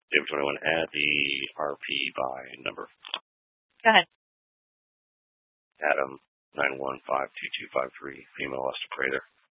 David 21, add the RP by number. Go ahead. Adam 9152253, female osteoparator.